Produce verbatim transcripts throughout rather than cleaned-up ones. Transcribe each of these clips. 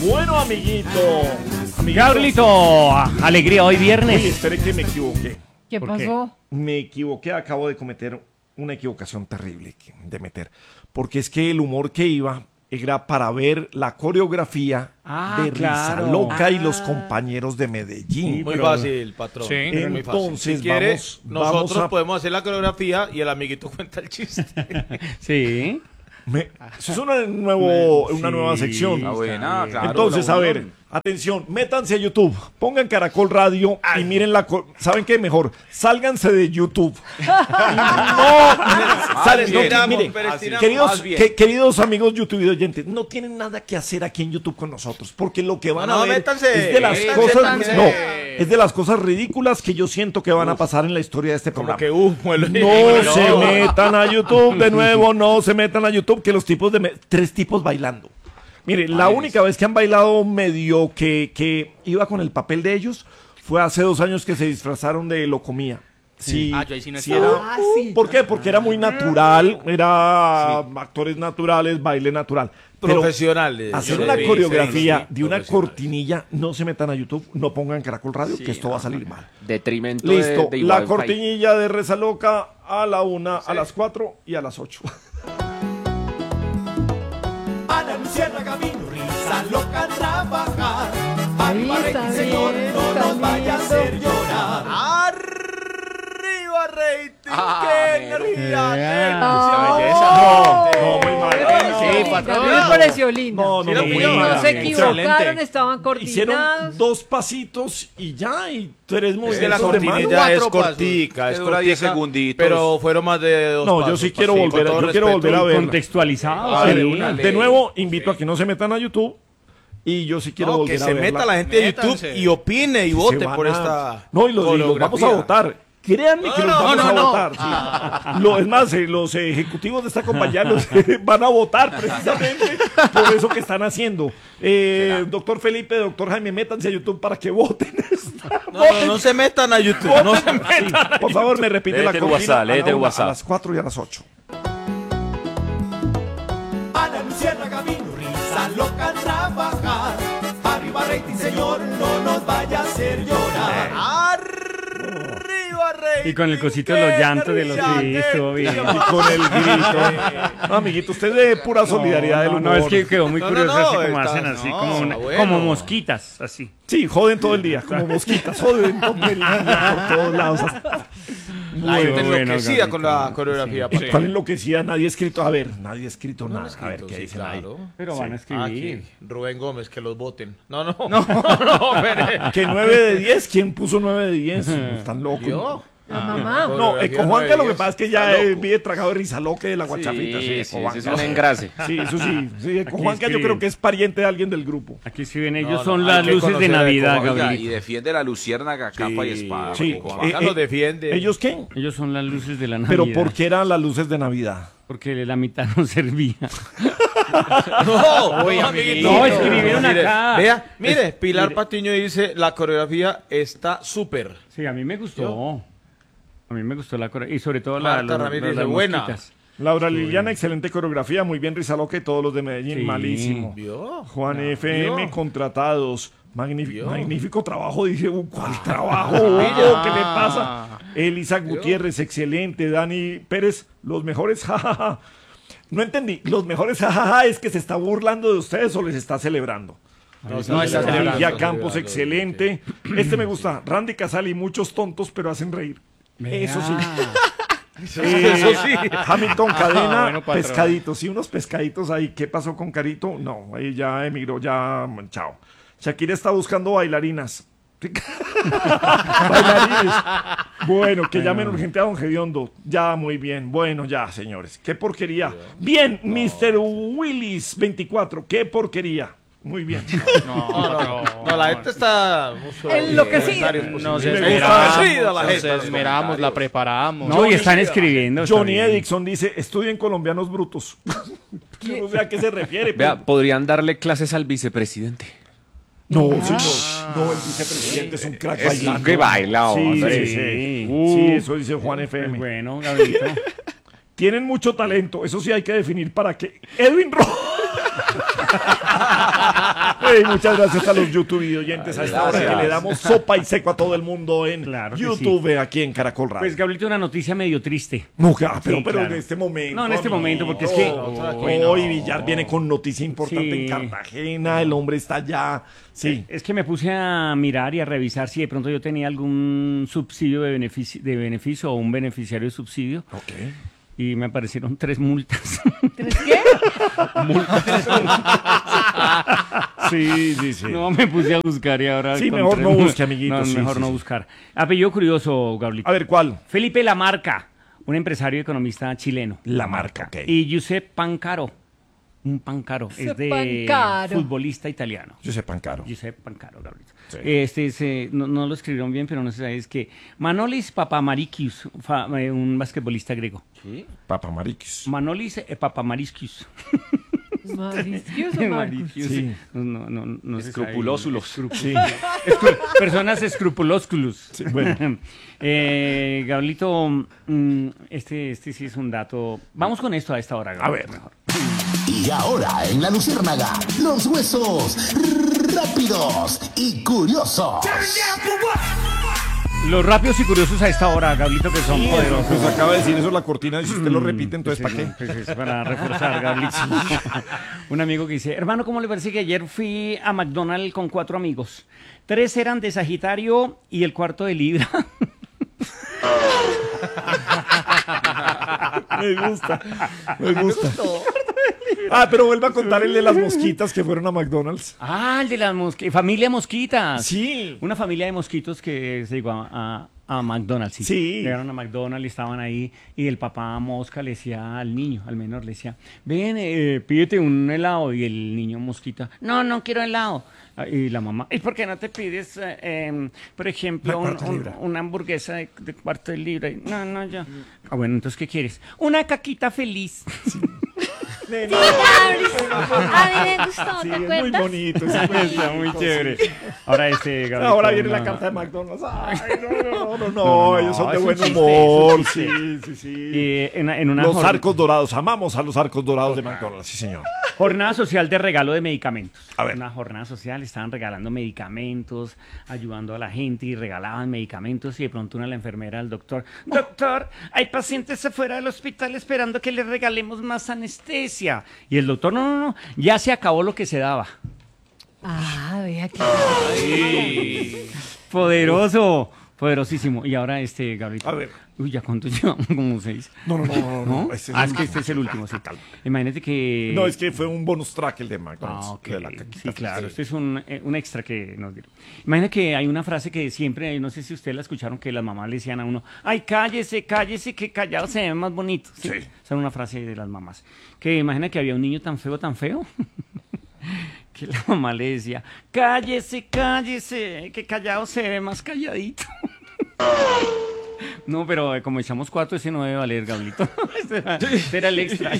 Bueno, amiguito. amiguito. Gabrielito, alegría hoy viernes. Uy, espere que me equivoqué. ¿Qué pasó? Qué? Me equivoqué, acabo de cometer una equivocación terrible de meter. Porque es que el humor que iba era para ver la coreografía ah, de claro. Risa Loca ah. y los compañeros de Medellín. Muy Pero, fácil, patrón. Sí, muy fácil. entonces si quiere, vamos, nosotros vamos a... podemos hacer la coreografía y el amiguito cuenta el chiste. Sí. Me, eso es una, nuevo, Sí, una nueva sección. Está buena, claro. Entonces, la a unión. ver, atención, métanse a YouTube, pongan Caracol Radio y miren la... co- ¿Saben qué? Mejor, sálganse de YouTube. Y no, salen, no, estiramos, miren, pero estiramos. queridos, Más bien. que- queridos amigos YouTube y oyentes, no tienen nada que hacer aquí en YouTube con nosotros, porque lo que van No, a no, ver métanse, es de las métanse, cosas... métanse. No, es de las cosas ridículas que yo siento que van a pasar en la historia de este Como programa. que humo. el- No se metan a YouTube de nuevo, no se metan a YouTube, que los tipos de... me- Tres tipos bailando. Mire, la única vez que han bailado medio que, que iba con el papel de ellos fue hace dos años que se disfrazaron de Locomía. Sí, Ah, yo ahí sí no sí estaba. era- Ah, sí. ¿Por qué? Porque era muy natural, era actores naturales, baile natural. Pero Profesionales. hacer Yo una vi, coreografía sí, sí, de una profesionales. cortinilla, no se metan a YouTube, no pongan Caracol Radio, que esto va a salir mal. Detrimento Listo, de, de la igual cortinilla de Reza Loca a la una, a las cuatro y a las ocho. Ana Luciérnaga vino, Risa Loca a trabajar. Ahí Arriba está rating, señor, bien, no está nos vaya a lindo. hacer llorar. Arriba, rating. Ah, ¡Qué mero. energía! Ah, ¡Qué No, belleza! no, muy mal. Sí, patrón. Me pareció linda. No, no, Sí, no, lo muy pilló. mal. No se Excelente. equivocaron, estaban Hicieron coordinados. dos pasitos y ya, y tres Es que la movimientos de mano. cortinilla es Cuatro pasos. cortica, es Que dura diez cortica, segunditos. pero fueron más de dos No, yo pasos, sí quiero sí, volver a- con todo yo quiero respeto. volver a ver. Contextualizado. Ah, sí. de una De nuevo, invito a que no se metan a YouTube y yo sí quiero No, volver que a se verla. meta la gente de YouTube Métanse. y opine y Se vote van por a- esta No, y los, y los vamos a coreografía. votar. Créanme No, que los no, vamos no, a no. votar. sí. Lo, es más, eh, los ejecutivos de esta compañía los, van a votar precisamente por eso que están haciendo. Eh, doctor Felipe, doctor Jaime, métanse a YouTube para que voten. No, no, no se metan a YouTube. No se metan. Sí, por favor, me repite Léete la el cortina WhatsApp, a la léete el una, WhatsApp. a las cuatro y a las ocho. Ana Luciérnaga vino, Risa Loca a trabajar. Arriba rating, señor, no nos vaya a hacer llorar. Arriba, rey. Y con el cosito de los llantos de los sí, estuvo bien. Y con el grito. No, amiguito, usted es de pura solidaridad del No, humor. no, es que quedó muy No, no, curioso no, así como está- hacen así, no, como, una- bueno. como mosquitas, así. Sí, joden todo el día, como mosquitas, joden todo el día por todos lados. La gente Bueno, enloquecida Gabito, con la sí. coreografía. ¿Cuál patrón. enloquecida? Nadie ha escrito. A ver, nadie ha escrito nada. a ver qué Sí, dicen claro. Pero van a Ah, escribir. aquí, Rubén Gómez, que los voten. No, no, no, no, espere. ahí. Que nueve de diez, ¿quién puso nueve de diez? Están locos. ¿Yo? La mamá. No, eh, con Juanca lo que pasa es que ya Está eh, loco. vive tragado de risa loca de la guachafita. Sí, Sí, con sí, Juanca. eso es un engrase. Sí, eso sí. sí, con Aquí Juanca yo escriben. creo que es pariente de alguien del grupo. Aquí escriben ellos, no, son hay las que luces de conocer a Navidad, Oiga, Oiga, y Gabriel. defiende la luciérnaga capa y espada. sí. porque Juanca Eh, los eh, defiende. ¿Ellos qué? Ellos son las luces de la Navidad. Pero ¿por qué eran las luces de Navidad? Porque la mitad no servía. No, Uy, no, amiguito. No, escribieron Mire, acá. Vea, mire, Pilar mire. Patiño dice, la coreografía está súper. Sí, a mí me gustó. A mí me gustó la coreografía. Y sobre todo la, Marta la- Ramírez las dice, buena. mosquitas. Laura Liliana, excelente coreografía, muy bien risa loca y todos los de Medellín, Sí. malísimo. ¿Vio? Juan No, F M ¿vio? contratados. Magnífico, ¿Vio? magnífico trabajo, dice. Uh, ¿Cuál trabajo? Hugo? ¿Qué le pasa? Elisa Gutiérrez, excelente. Dani Pérez, los mejores, jajaja. No entendí, los mejores, jajaja, es que se está burlando de ustedes o les está celebrando. No, está celebrando. Ya Campos, excelente. Este me gusta. Randy Casali, muchos tontos, pero hacen reír. Eso sí. Eh, Eso sí. Hamilton Cadena, Bueno, patrón. pescaditos, sí, unos pescaditos ahí. ¿Qué pasó con Carito? No, ahí ya emigró, ya, mm, chao. Shakira está buscando bailarinas. Bailarines. Bueno, que llamen urgente a Don Gediondo. Ya, muy bien. Bueno, ya, señores. Qué porquería. Bien, mister Willis veinticuatro. Qué porquería. Muy bien. No, no, no, la gente está... mucho- Enloquecida. comentarios Nos positivos. esmeramos, Enloquecida la nos gente. esmeramos, la preparamos. No, y están escribiendo. está Johnny bien. Edison dice, estudien colombianos brutos. Yo no sé a qué se refiere. Vea, pero- podrían darle clases al vicepresidente. No, señor. No, el vicepresidente es un crack Es un bailando. que baila, Sí, hombre. sí, sí. Uh. Sí, eso dice Juan F M. Bueno, Gabrielito. Tienen mucho talento, eso sí hay que definir para qué. Edwin Rojas. Ey, muchas gracias a los YouTube y oyentes a esta hora que le damos sopa y seco a todo el mundo en Claro que YouTube, aquí en Caracol Radio. Pues, Gabrielito, una noticia medio triste. No, ah, pero, Sí, pero claro. en este momento. No, en este amigo. momento, porque es que- Hoy Villar viene con noticia importante Sí. en Cartagena, el hombre está allá. Sí. Es que me puse a mirar y a revisar si de pronto yo tenía algún subsidio de beneficio, de beneficio o un beneficiario de subsidio. Ok. Y me aparecieron tres multas. ¿Tres qué? Sí, sí, sí. No, me puse a buscar y ahora... Sí, encontré- mejor no busque, amiguito, No, sí, mejor sí, no sí. buscar. Apellido curioso, Gabrielito. A ver, ¿cuál? Felipe Lamarca, un empresario y economista chileno. Lamarca, ok. Y Giuseppe Pancaro, un Pancaro, es Giuseppe de Pancaro. futbolista italiano. Yo sé Pancaro. Giuseppe Pancaro, Gabrielito. Sí. Este es, eh, no, no lo escribieron bien, pero no sé, es que Manolis Papamarikius, fa- eh, un basquetbolista griego. Papa Mariquis. Manolis eh, Papamarikius. Marisquios o Marcos. Maricius, Sí. No, no, no, no se sabe. Escrupulósulos. Sí. Escru- Personas escrupulósculos. Sí, bueno. eh, Gablito, mm, este, este sí es un dato. Vamos con esto a esta hora, Gablito, A ver. mejor. Y ahora en la Luciérnaga, los huesos rápidos y curiosos. Los rápidos y curiosos a esta hora, Gablito, que son poderosos. Pues acaba de decir eso la cortina y si usted lo repite, entonces ¿para qué? Pues es para reforzar, Gablito. Un amigo que dice, hermano, ¿cómo le parece que ayer fui a McDonald's con cuatro amigos? Tres eran de Sagitario y el cuarto de Libra. Me gusta, me gusta. Ah, pero vuelva a contar el de las mosquitas que fueron a McDonald's. Ah, el de las mosquitas. Familia Mosquitas. Sí. Una familia de mosquitos que se llegó a, a- a McDonald's. Sí. Sí. Llegaron a McDonald's y estaban ahí. Y el papá mosca le decía al niño, al menor, le decía: ven, eh, pídete un helado. Y el niño mosquita: no, no quiero helado. Ah, Y la mamá: ¿y por qué no te pides, eh, em, por ejemplo, Una un- cuarta un- libra. una hamburguesa de, de cuarto de libra? Y, no, no, ya. Ah, bueno, entonces, ¿qué quieres? Una caquita feliz. A mí me gustó, Sí, ¿te es muy acuerdas? bonito. es muy Está muy bonito, chévere. sí. Ahora este, Gabriel, Ahora viene no, la carta de McDonald's. Ay, no, no, no, no, no, ellos son de es un buen chiste, humor. es un Sí, sí, sí. eh, en, en una Los jornada- arcos dorados, amamos a los arcos dorados de McDonald's, sí, señor. Jornada social de regalo de medicamentos. A ver. Una jornada social, estaban regalando medicamentos, ayudando a la gente y regalaban medicamentos y de pronto una la enfermera al doctor: doctor, hay pacientes afuera del hospital esperando que les regalemos más anestesia. Y el doctor: no, no, no, ya se acabó lo que se daba. Ah, vea que... Poderoso, poderosísimo. Y ahora este, Gabriel. A ver. Uy, ¿ya cuánto llevamos? Como seis. No, no, no, no. ¿No? no, ese ah, es es un- que este es el último, sí. Imagínate que... No, es que fue un bonus track el de McDonald's. Ah, ok. de la caquita. Sí, claro. Este es un, eh, un extra que nos dieron. Imagina que hay una frase que siempre, no sé si ustedes la escucharon, que las mamás le decían a uno: ay, cállese, cállese, que callado se ve más bonito. Sí. Sí. Esa era una frase de las mamás. Que imagina que había un niño tan feo, tan feo, que la mamá le decía: cállese, cállese, que callado se ve más calladito. No, pero eh, como echamos cuatro, ese no debe valer, Gablito. Ese era, ese era el extra.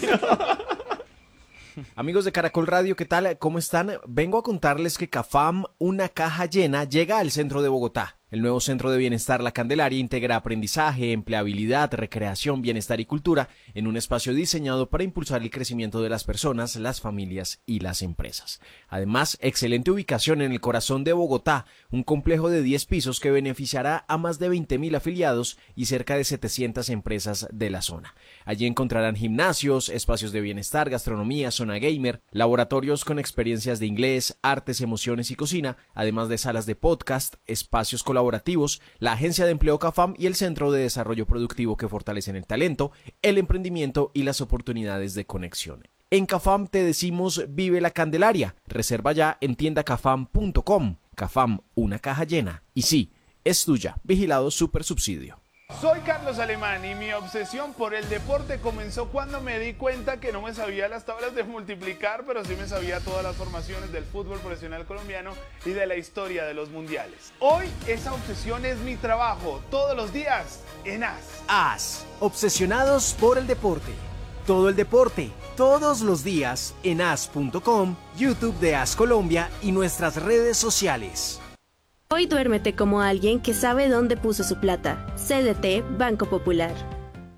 Amigos de Caracol Radio, ¿qué tal? ¿Cómo están? Vengo a contarles que CAFAM, una caja llena, llega al centro de Bogotá. El nuevo Centro de Bienestar La Candelaria integra aprendizaje, empleabilidad, recreación, bienestar y cultura en un espacio diseñado para impulsar el crecimiento de las personas, las familias y las empresas. Además, excelente ubicación en el corazón de Bogotá, un complejo de diez pisos que beneficiará a más de veinte mil afiliados y cerca de setecientas empresas de la zona. Allí encontrarán gimnasios, espacios de bienestar, gastronomía, zona gamer, laboratorios con experiencias de inglés, artes, emociones y cocina, además de salas de podcast, espacios colaborativos, la agencia de empleo CAFAM y el Centro de Desarrollo Productivo que fortalecen el talento, el emprendimiento y las oportunidades de conexión. En CAFAM te decimos: vive la Candelaria. Reserva ya en tienda cafam punto com. CAFAM, una caja llena. Y sí, es tuya. Vigilado Super Subsidio. Soy Carlos Alemán y mi obsesión por el deporte comenzó cuando me di cuenta que no me sabía las tablas de multiplicar, pero sí me sabía todas las formaciones del fútbol profesional colombiano y de la historia de los mundiales. Hoy esa obsesión es mi trabajo, todos los días en A S. A S, obsesionados por el deporte. Todo el deporte, todos los días en A S punto com, YouTube de A S Colombia y nuestras redes sociales. Hoy duérmete como alguien que sabe dónde puso su plata. C D T Banco Popular.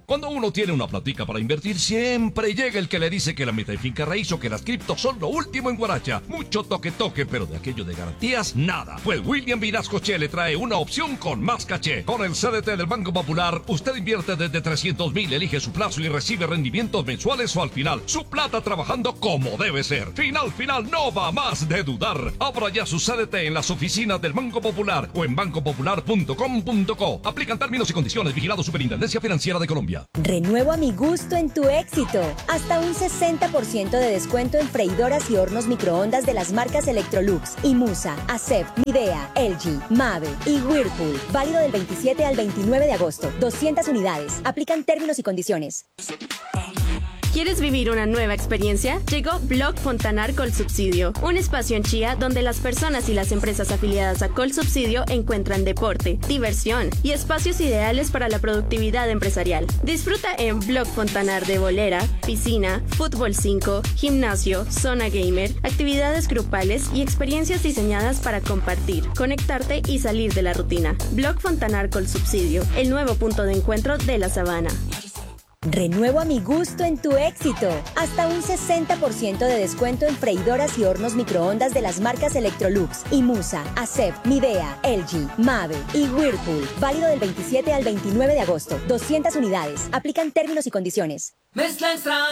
Cuando uno tiene una platica para invertir, siempre llega el que le dice que la meta en finca raíz o que las criptos son lo último en Guaracha. Mucho toque toque, pero de aquello de garantías, nada. Pues William Vinascoche le trae una opción con más caché. Con el C D T del Banco Popular, usted invierte desde trescientos mil, elige su plazo y recibe rendimientos mensuales o al final. Su plata trabajando como debe ser. Final, final, no va más de dudar. Abra ya su C D T en las oficinas del Banco Popular o en banco popular punto com punto co. Aplican términos y condiciones. Vigilado Superintendencia Financiera de Colombia. Renuevo a mi gusto en tu éxito. Hasta un sesenta por ciento de descuento en freidoras y hornos microondas de las marcas Electrolux, Imusa, Acep, Midea, L G, Mave y Whirlpool. Válido del veintisiete al veintinueve de agosto. doscientas unidades. Aplican términos y condiciones. ¿Quieres vivir una nueva experiencia? Llegó Blog Fontanar Colsubsidio, un espacio en Chía donde las personas y las empresas afiliadas a Colsubsidio encuentran deporte, diversión y espacios ideales para la productividad empresarial. Disfruta en Blog Fontanar de bolera, piscina, fútbol cinco, gimnasio, zona gamer, actividades grupales y experiencias diseñadas para compartir, conectarte y salir de la rutina. Blog Fontanar Colsubsidio, el nuevo punto de encuentro de la sabana. Renuevo a mi gusto en tu éxito. Hasta un sesenta por ciento de descuento en freidoras y hornos microondas de las marcas Electrolux, Imusa, Acep, Midea, L G, Mave y Whirlpool. Válido del veintisiete al veintinueve de agosto. doscientas unidades. Aplican términos y condiciones. Mezcla extraña.